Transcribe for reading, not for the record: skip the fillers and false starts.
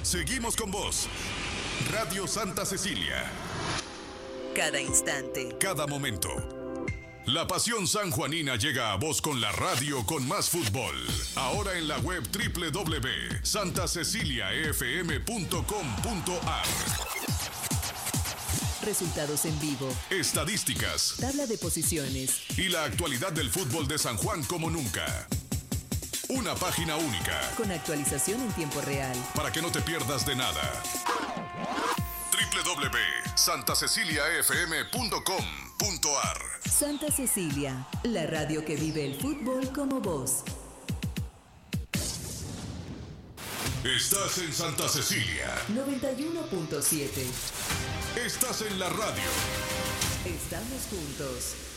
Seguimos con vos. Radio Santa Cecilia. Cada instante. Cada momento. La pasión sanjuanina llega a vos con la radio con más fútbol. Ahora en la web www.santaceciliafm.com.ar. Resultados en vivo. Estadísticas. Tabla de posiciones. Y la actualidad del fútbol de San Juan como nunca. Una página única. Con actualización en tiempo real. Para que no te pierdas de nada. www.santaceciliafm.com.ar. Santa Cecilia, la radio que vive el fútbol como vos. Estás en Santa Cecilia 91.7. Estás en la radio. Estamos juntos.